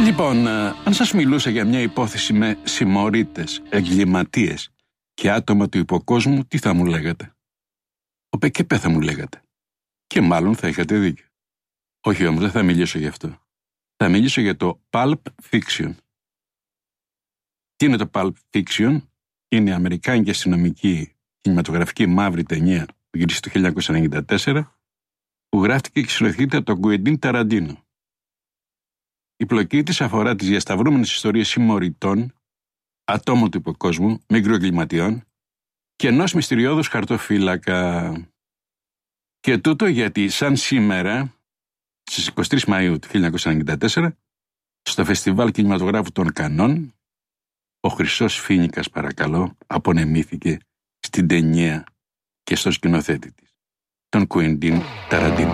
Λοιπόν, αν σας μιλούσα για μια υπόθεση με συμμορίτες, εγκληματίες και άτομα του υποκόσμου, τι θα μου λέγατε? Ο Πεκεπέ θα μου λέγατε. Και μάλλον θα είχατε δίκιο. Όχι όμως, δεν θα μιλήσω γι' αυτό. Θα μιλήσω για το Pulp Fiction. Τι είναι το Pulp Fiction? Είναι αμερικάνικη αστυνομική κινηματογραφική μαύρη ταινία που γύρισε το 1994, που γράφτηκε και συνοηθείται από τον Κουεντίν Ταραντίνο. Η πλοκή της αφορά τις διασταυρούμενες ιστορίες συμμοριτών, ατόμων του υποκόσμου, μικροεγκληματιών και ενός μυστηριώδους χαρτοφύλακα. Και τούτο γιατί σαν σήμερα, στις 23 Μαΐου του 1994, στο Φεστιβάλ Κινηματογράφου των Κανών, ο Χρυσός Φοίνικας, παρακαλώ, απονεμήθηκε στην ταινία και στο σκηνοθέτη της, τον Κουεντίν Ταραντίνο.